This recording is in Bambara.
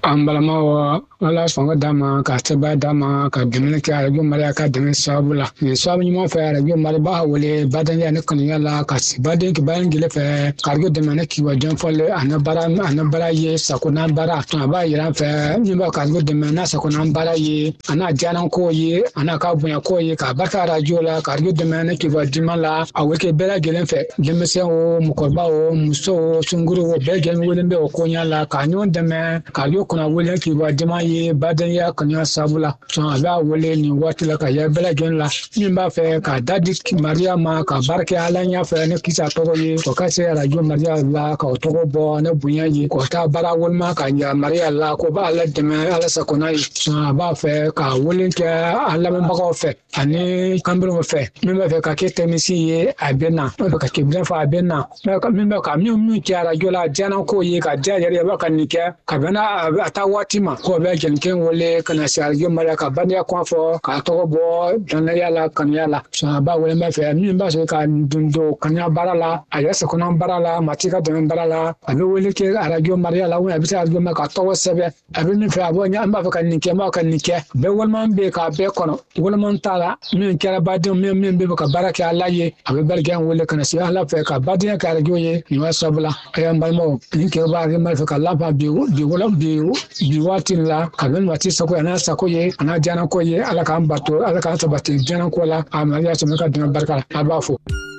Ambalama wa ala songa dama ka teba dama ka demene ka radio maria ka demene sabula ni sabu ni mo fa radio maria ba wole badan ya ne kan ya la ka si badan ki badan gele fa kargo demene ki wa jan folle anabara ye sakuna bara to ba yira fa ni ba kargo demene sakuna bara ye ana janan ko ye ana ka bunya ko ye ka baka radio la kargo demene ki wa dimala aweke bela gele fa demese o mukorba o muso sunguru o be gele wole be o konya la ka nyon deme kargo kuna wole ki wa dima ye badan ya kanya sabula so ala wole ni watila ka ya bela gen la min ba fe ka dadi maria ma ka barke ala nya fe ne kisa to ye ko ka se radio maria la ka to bo na bunya ye ko ta bara wol ma ka ya maria la ko ba ala dema ala sakona yi so ba fe ka wole ke ala min ba ko fe ani kambro fe min ba fe ka ke temisi ye abena ba ka ke bra fa abena min ba ka mi ki radio la jana ko ye ka jare ba ka ni ke ka bana ata watima ko be ken wole kana sarjo mara ka banya kwa fo ka to bo dan yala kan yala so ba wole ma fe mi ba so ka dundo kanya barala aya se kono barala matika den barala abi wole ke arajo maria la wona bi sarjo ma ka to sebe abi mi fe abo nya ba fa kan ni ke ma kan ni ke be wol man be ka be kono wol man tala mi kera badin mi be ka baraka Allah ye abi bargan wole kana si Allah fe ka badin ka arajo ye ni wa sabla aya mbalmo ni ke ba ga ma fe ka lafa bi wala bi watin la kabin wati sako ana sako ye ana jana ko ye ala kan bato ala kan sabati jana ko la amaliya so ka dina barka abafo